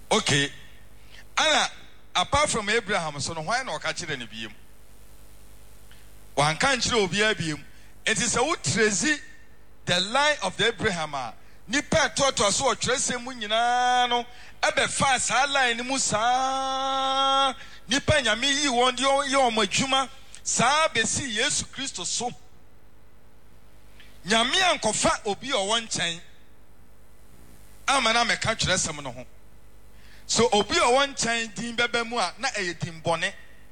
Okay. Anna, apart from Abraham, so no why no catch it any beam? One country will be a beam. It is a wood tracy the line of the Abraham. Nipa toto so trace munyinano ebe fast line musa nipa nyame yi won de yo madwuma saa besi Yesu Kristo so nyame ankofa obi o won nkyɛn amana meka kyerɛ sem no ho so obi o won nkyɛn din bɛbɛ mu a na ɛyɛ din bɔne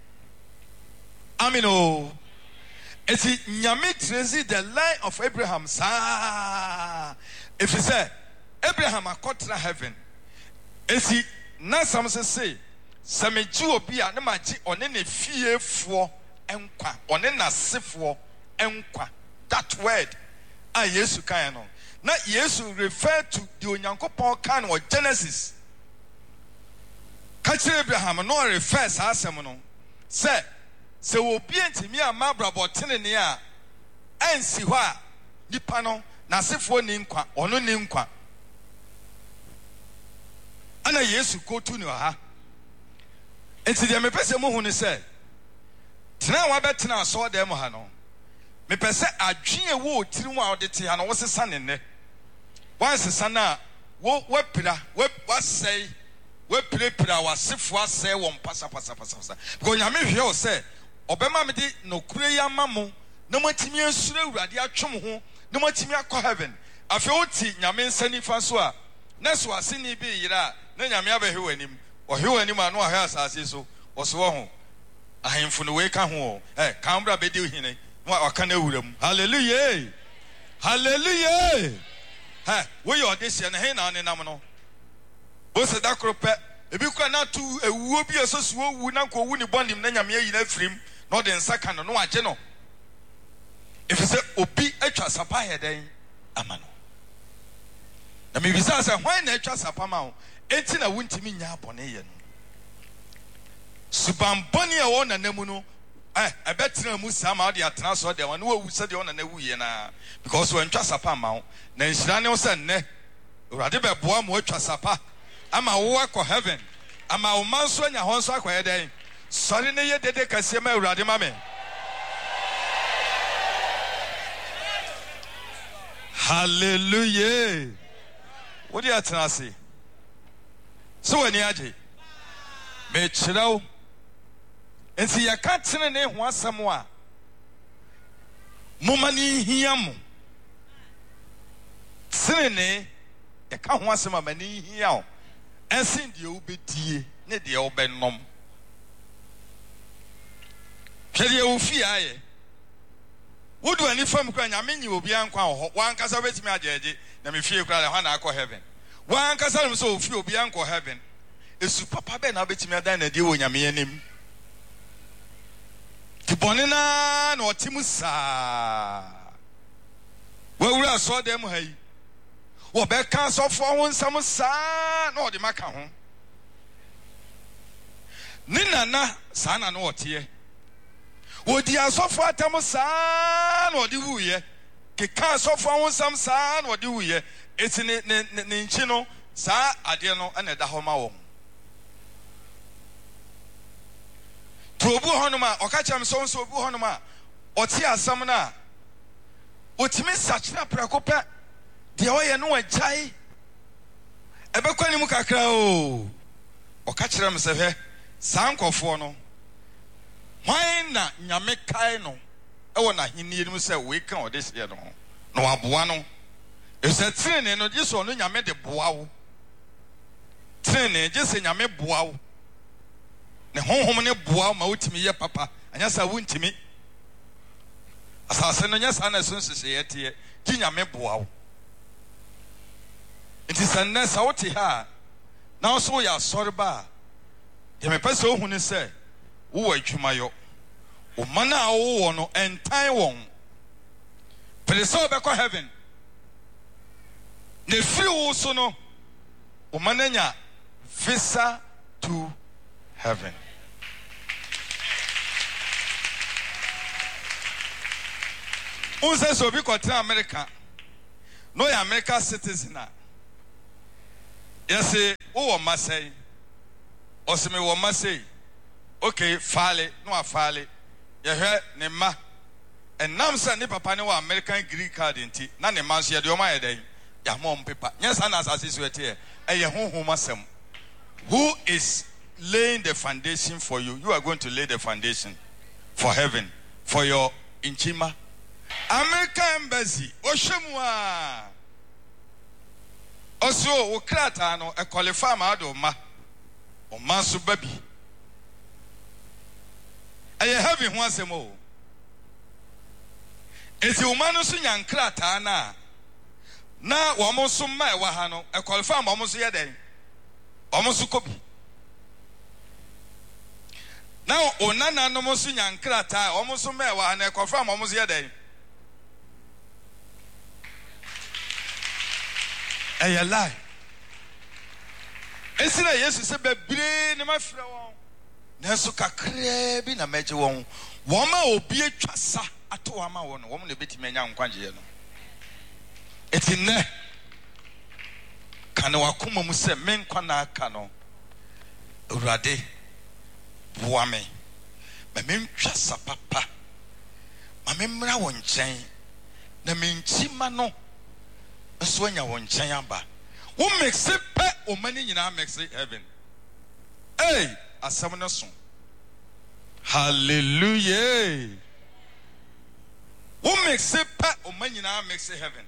amino eti nyame trace the line of Abraham saa. If you say Abraham akotra heaven, esi na some say sameji obi a na maji one ne fie fo enkwa one na sefo enkwa. That word a Yesu kan no na Yesu refer to the Onyankopɔn kan or Genesis. Kachi Abraham no refer sa asem no say se obi entimi amabrabo tenene a ensi hɔ a nipa no na sefo ni nkwa ono ni nkwa ana Yesu kotu ni ha enti de mepese mo hu ni se tena wa betena so dem ha no mepese adwen wo otiri mu a odete ha no wosesa ne ne wansesa na wo wapira wasei wapira wasefo asei wo mpasa pasa because nyame hwe o se obema me de no kure ya mamo na matimi asura awurade atwom ho na matimi akɔ heaven afi oti nyame nsani fa so a na so aseni bi yira na nyame abɛhwe wanim ɔhwe wanim a no ahwe asase so ɔso ho ahemfo no we ka ho kambra bedi hene no aka na wuram hallelujah hallelujah we your this na he na nenam no bo se da krope ebi kwa na tu ewuo bi esosuo wu na nko wu ni bonim na nyame ayi na frim no de nsaka no no agye no. If you say obi etwa sapa heden amano na me bisa say why na etwa sapa ma o enti na wuntimi nya abone ye no suban boni e wo na namu no ebetra mu sama de atena so de wa no wu se de ona na wu ye na because when etwa sapa ma o na nhira ne wo se nne urade be boa mo etwa sapa ama wo akọ heaven ama wo manso nya ho so akọ heden sori ne ye dede kase ma urade ma me. Hallelujah. What do you have to say? So when you are me chiraw and see ya can't send ne ho asɛm a momani hia mo sene e ka ho asɛm a mani hia o ensin de obedie ne de obennom hwede o fi aye would do any firm crying? I mean, you will be uncle. One casa with me, Jedi, let me feel cry, I call heaven. One casa so few be uncle heaven. A super papa and I bet me than a deal when you mean him. Tibonina or Timusa. Well, we saw them, hey. Well, back cancer for one summer son or the macaron. Nina, son, and what here. Would you so far Tamosan or do ye? Kika so far some son or do ye? It's in Ninchino, Sa Adiano and a Dahomao. To Buhonoma, or catch him so Buhonoma, or Tia Samana. What you miss such a precopa? The oil no a chai. Ebequani Mukakao, or catch them, say, Sanko Fono. Why na nyame kai no e wona hini mu se we kan ode se no no aboa no e se trene no je so no nyame de boa wo trene je se nyame boa wo ne honhom ne boa ma wutimi ye papa anya sa wuntimi asase no nya sa na so nsese ye te ji nyame boa wo it is sanna sa wote ha na so ya sori ba ye me pese ohunu se wo adwumayo o mana wo no entan won pele so be ko heaven ne free wo so no o mana nya visa to heaven. Unse so bi ko tra America no ya America citizen a yes o masai osime wo ma say okay faale no afaale ye hwe ne ma enam say ne papa ne wa American green card nti na ne ma so ye de o ma ye den ya mom paper yes na asase so ete e ye honhom asem. Who is laying the foundation for you? You are going to lay the foundation for heaven, for your inchima. American embassy oshemwa oso okrata no e qualify ma do ma o ma so baby e heaven ho asem o enti o ma no so nya nkrata na wo mo so ma e wa ha no e qualify ma mo so ye den o mo so kobi na onana no mo so nya nkrata o mo so ma e wa ha na e qualify ma mo so ye den a lie. Esira Yesu se bebre ne mafra won. Nanso kakra bi na meje won. Won ma obi atwasa ato ama won. Won na betimi anya nkwagye no. Eti ne kana wakoma mu se menkwa na aka no. Urade boa me. Ma mentwasa papa. Ma memmra won nkyɛn. Na menchima no so anya won nkyɛn aba. Who makes it pay o money nyina makes it heaven. Hey, asam no so. Hallelujah. Who makes it pay o money nyina makes it heaven.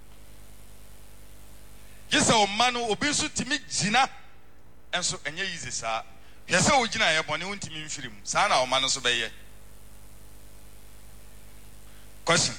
Yes, o manu obi so timi gina enso enye easy sa. Yes, o gina ye bone untimi mfirim. Sa na o manu so be ye. Question.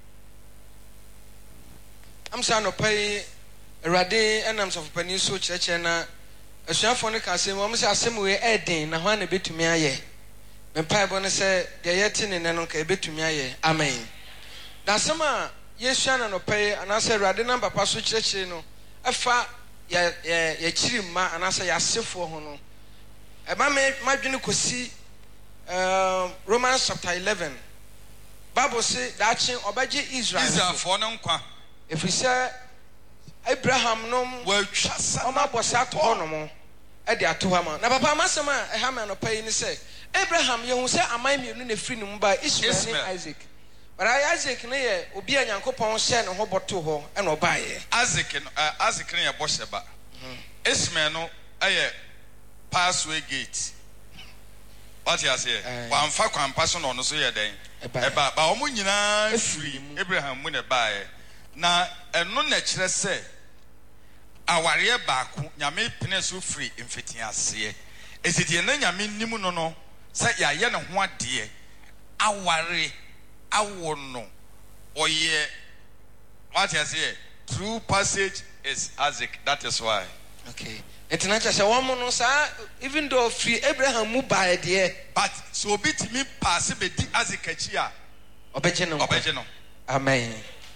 I'm saying no pay Rade enams of Peninsula Church and asuafo ne ka asem o say asem we eden na ho na betumi aye. Me pai bo ne say de yeti ne no ka betumi aye. Amen. Na asem a Yesu ana no pay ana say Rade na papa so church no afa ya chirimma ana say yasefo ho no. E ma me madwene kosi Romans chapter 11. Bible say that chin obaje Israel for no nkwa. If we say Abraham nom well chasa oma bosa to honom e de ato ha ma na papa amasema e ha me no pay ni say Abraham ye hu say aman mienu na firi no ba Ishmael and Isaac but Isaac ne ye obi a Nyankopon hye ne ho boto ho e no ba ye Isaac ne ye bo hye ba Ishmael no aye pathway gate what you say wan fa kwampa so no so ye den e ba omo nyina firi Abraham mu ne ba ye na eno na kire se aware baako nyame pene so free mfetin ase esiti na nyame nim no se ya ye ne ho ade aware awo no oye what you say true passage is Isaac. That is why okay etina cha one no sa even though free Abraham mu ba de but so bit me pass be di Isaac achi a obeje no amen.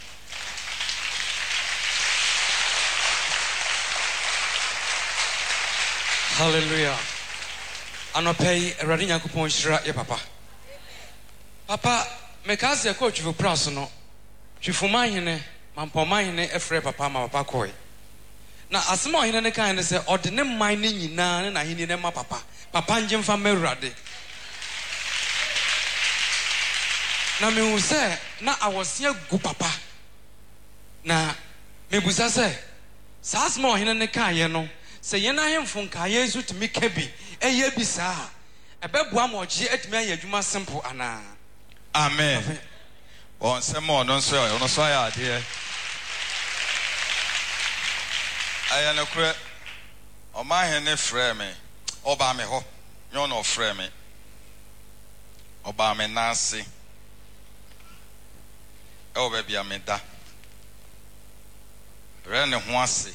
Hallelujah. Anopay Radi Nyankopon hyira ye papa. Papa mekase ko twifu praso no. Twifu mahene, mampo mahene efre papa ma papa koi. Na asema ohene ne kan ne se ode ne man ne nyina ne na hene ne ma papa. Papa njemfa mewrade. Na me hu se na awose gu papa. Na mebusa se sa asema ohene ne kan ye no say yena hemfo nka Yesu timi kabi eye bi saa ebeboa ma oje atimi aye adwuma simple ana amen on semo no so ya de aya na kure o ma he ne frɛ me oba me ho nyo no frɛ me oba me nase e oba bia me da re ne ho ase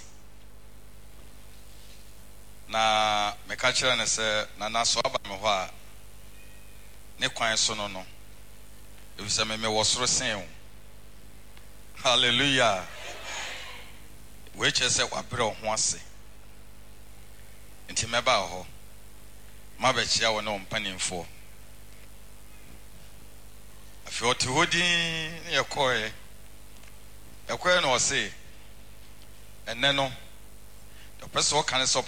na meka kire ne se na so aba me ho a ne kwan so no e bi se me wo soro sen. Hallelujah. We che se wa bre ho ase nti me ba ho ma ba chia wo no mpanimfo afi oti hodi ye koe no se enne no the person kan so